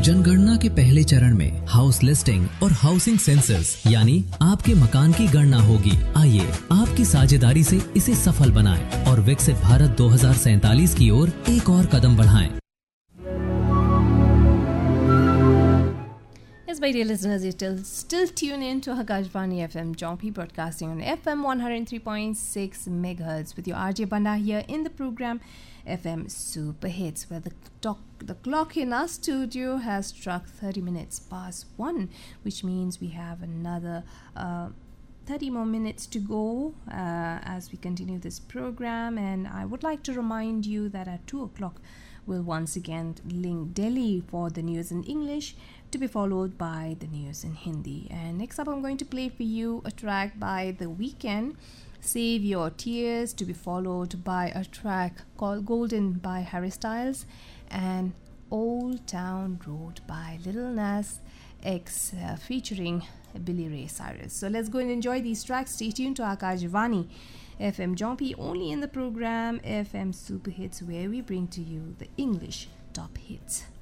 जनगणना के पहले चरण में हाउस लिस्टिंग और हाउसिंग सेंसस यानी आपके मकान की गणना होगी। आइए आपकी साझेदारी से इसे सफल बनाएं और विकसित भारत 2047 की ओर एक और कदम बढ़ाएं। Yes, my dear listeners, you still tune in to Akashvani FM Jompi, broadcasting on FM 103.6 megahertz with your RJ Banda here in the program FM Super Hits, where the clock in our studio has struck 30 minutes past 1, which means we have another 30 more minutes to go as we continue this program. And I would like to remind you that at 2 o'clock we'll once again link Delhi for the news in English, to be followed by the news in Hindi. And next up, I'm going to play for you a track by The Weeknd, Save Your Tears, to be followed by a track called Golden by Harry Styles, and Old Town Road by Lil Nas X featuring Billy Ray Cyrus. So let's go and enjoy these tracks. Stay tuned to Akashvani FM Jompi, only in the program FM Super Hits, where we bring to you the English top hits.